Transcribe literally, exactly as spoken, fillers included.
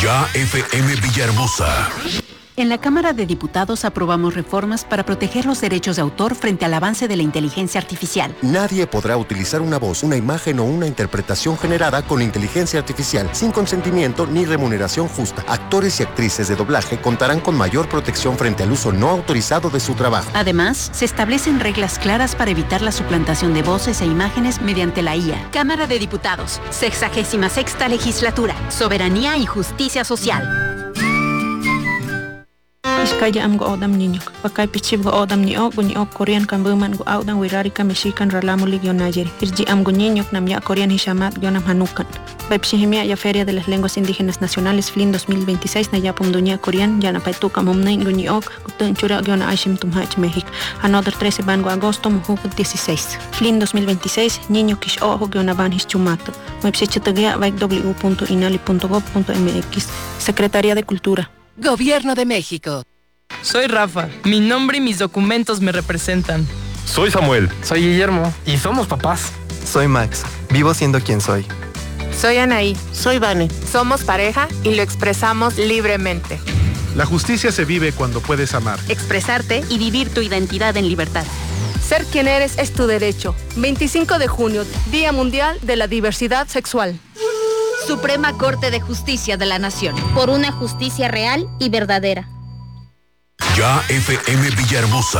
Ya F M Villahermosa. En la Cámara de Diputados aprobamos reformas para proteger los derechos de autor frente al avance de la inteligencia artificial. Nadie podrá utilizar una voz, una imagen o una interpretación generada con inteligencia artificial sin consentimiento ni remuneración justa. Actores y actrices de doblaje contarán con mayor protección frente al uso no autorizado de su trabajo. Además, se establecen reglas claras para evitar la suplantación de voces e imágenes mediante la I A. Cámara de Diputados, sexagésima sexta legislatura, soberanía y justicia social. Iskaya am go odam niño. Pakai pichib go odam ni o ni o Korean kan buman go audan wirarika mexican ralamo lig yonayeri. Irji am go niño nam ya Korean hishamat yonam hanukan. Baipshihimia ya Feria de las Lenguas Indígenas Nacionales F L I N dos mil veintiséis na ya pumdunia Korean ya na paituka momnain go ni ok gutun chura yona aishim tumhach México. Another trece ban go agosto mujuk dieciséis. F L I N dos mil veintiséis niño kish o go yona ban hischumato. Baipshichitagia baik w punto inali punto gov punto mx. Secretaría de Cultura. Gobierno de México. Soy Rafa. Mi nombre y mis documentos me representan. Soy Samuel. Soy Guillermo. Y somos papás. Soy Max. Vivo siendo quien soy. Soy Anaí. Soy Vane. Somos pareja y lo expresamos libremente. La justicia se vive cuando puedes amar, expresarte y vivir tu identidad en libertad. Ser quien eres es tu derecho. veinticinco de junio, Día Mundial de la Diversidad Sexual. Suprema Corte de Justicia de la Nación. Por una justicia real y verdadera. Ya F M Villahermosa.